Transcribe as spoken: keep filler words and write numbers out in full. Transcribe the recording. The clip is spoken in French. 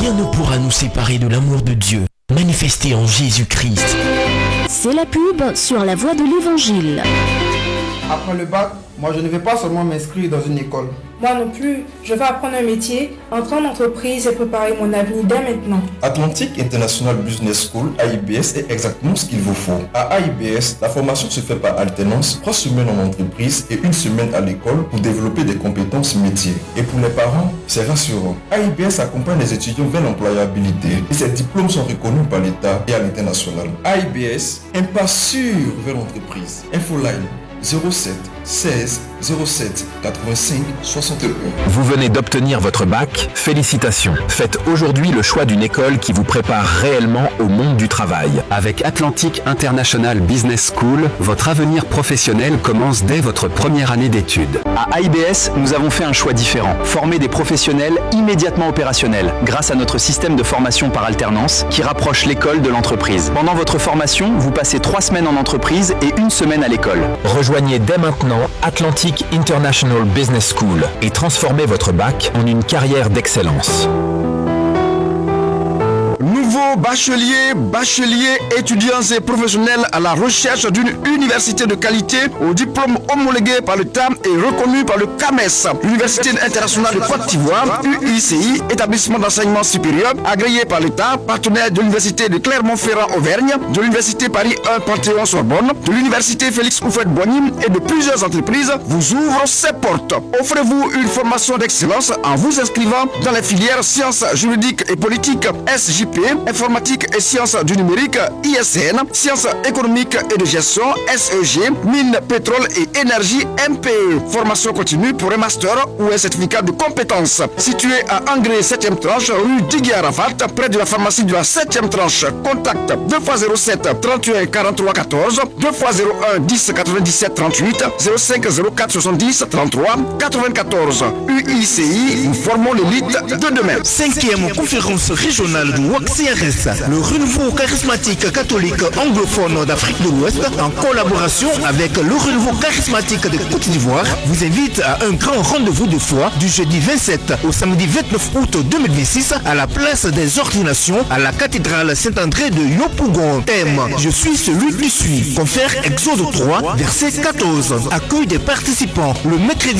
rien ne pourra nous séparer de l'amour de Dieu, manifesté en Jésus-Christ. C'est la pub sur la voie de l'évangile. Après le bac, moi je ne vais pas seulement m'inscrire dans une école. Moi non plus, je vais apprendre un métier, entrer en entreprise et préparer mon avenir dès maintenant. Atlantic International Business School, A I B S, est exactement ce qu'il vous faut. À A I B S, la formation se fait par alternance, trois semaines en entreprise et une semaine à l'école pour développer des compétences métiers. Et pour les parents, c'est rassurant. A I B S accompagne les étudiants vers l'employabilité et ses diplômes sont reconnus par l'État et à l'international. A I B S, un pas sûr vers l'entreprise. Infoline zéro sept seize zéro sept quatre-vingt-cinq soixante et un. Vous venez d'obtenir votre bac, félicitations. Faites aujourd'hui le choix d'une école qui vous prépare réellement au monde du travail. Avec Atlantic International Business School, votre avenir professionnel commence dès votre première année d'études. À A I B S, nous avons fait un choix différent. Former des professionnels immédiatement opérationnels grâce à notre système de formation par alternance qui rapproche l'école de l'entreprise. Pendant votre formation, vous passez trois semaines en entreprise et une semaine à l'école. Rejoignez dès maintenant Atlantic International Business School et transformez votre bac en une carrière d'excellence. Nouveaux bacheliers, bacheliers, étudiants et professionnels à la recherche d'une université de qualité au diplôme homologué par l'État et reconnu par le C A M E S, l'Université internationale de Côte d'Ivoire, U I C I, établissement d'enseignement supérieur, agréé par l'État, partenaire de l'Université de Clermont-Ferrand Auvergne, de l'Université Paris un Panthéon-Sorbonne, de l'Université Félix Houphouët-Boigny et de plusieurs entreprises, vous ouvrent ses portes. Offrez-vous une formation d'excellence en vous inscrivant dans les filières sciences juridiques et politiques S J P, informatique et sciences du numérique I S N, sciences économiques et de gestion S E G, mines, pétrole et énergie M P E. Formation continue pour un master ou un certificat de compétences. Situé à Angré septième tranche, rue Digui Arafat, près de la pharmacie de la septième tranche. Contact deux fois zéro sept trente et un quarante-trois quatorze, deux fois zéro un dix quatre-vingt-dix-sept trente-huit, zéro cinq zéro quatre soixante-dix trente-trois quatre-vingt-quatorze. U I C I, nous formons l'élite de demain. Cinquième conférence régionale du W A C C R S, le renouveau charismatique catholique anglophone d'Afrique de l'Ouest, en collaboration avec le renouveau charismatique de Côte d'Ivoire, vous invite à un grand rendez-vous de foi du jeudi vingt-sept au samedi vingt-neuf août deux mille vingt-six à la place des ordinations à la cathédrale Saint-André de Yopougon. Thème: je suis celui qui suis. Confère Exode trois, verset quatorze. Accueil des participants le mercredi